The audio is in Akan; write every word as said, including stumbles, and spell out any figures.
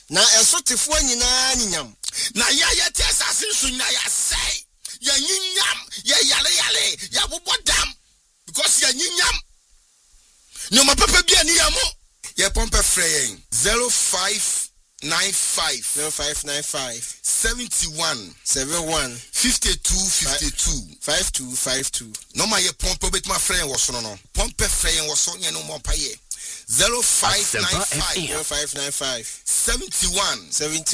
Na eso tefo nyina nyinyam. Na ya ya te asase so nyina ya sei. Ya nyinyam, ya yale yale, ya bobodam because ya nyinyam. No ma papa bia ni ya mo. Ya pompe frey zero five nine five zero five nine five seventy-one seventy-one fifty-two fifty-two fifty-two fifty-two. No ma ye pompe bet my friend was no no. Pompe frey was so no more paye. zero five nine five zero five nine five seventy-one seventy